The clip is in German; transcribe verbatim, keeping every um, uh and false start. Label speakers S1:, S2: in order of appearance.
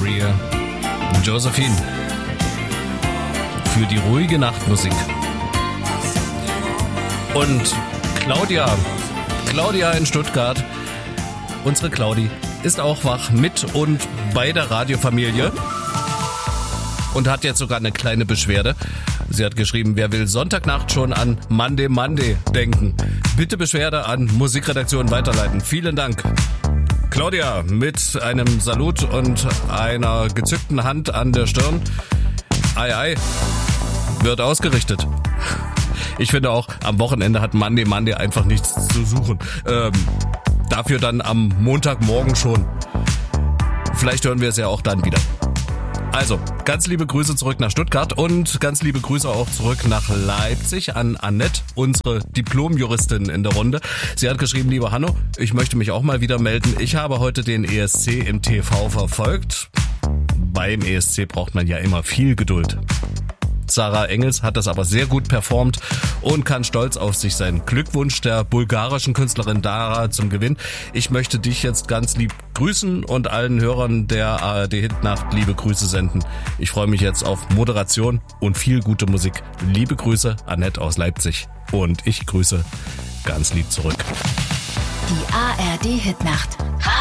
S1: Gabriel, Josephine. Für die ruhige Nachtmusik. Und Claudia, Claudia in Stuttgart, unsere Claudi, ist auch wach mit und bei der Radiofamilie und hat jetzt sogar eine kleine Beschwerde. Sie hat geschrieben, wer will Sonntagnacht schon an Monday Monday denken? Bitte Beschwerde an Musikredaktion weiterleiten. Vielen Dank. Claudia mit einem Salut und einer gezückten Hand an der Stirn. Ei, ei, wird ausgerichtet. Ich finde auch, am Wochenende hat Monday Monday einfach nichts zu suchen. Ähm, dafür dann am Montagmorgen schon. Vielleicht hören wir es ja auch dann wieder. Also, ganz liebe Grüße zurück nach Stuttgart und ganz liebe Grüße auch zurück nach Leipzig an Annette, unsere Diplomjuristin in der Runde. Sie hat geschrieben, lieber Hanno, ich möchte mich auch mal wieder melden. Ich habe heute den E S C im T V verfolgt. Beim E S C braucht man ja immer viel Geduld. Sarah Engels hat das aber sehr gut performt und kann stolz auf sich sein. Glückwunsch der bulgarischen Künstlerin Dara zum Gewinn. Ich möchte dich jetzt ganz lieb grüßen und allen Hörern der A R D-Hitnacht liebe Grüße senden. Ich freue mich jetzt auf Moderation und viel gute Musik. Liebe Grüße, Annette aus Leipzig. Und ich grüße ganz lieb zurück.
S2: Die A R D-Hitnacht.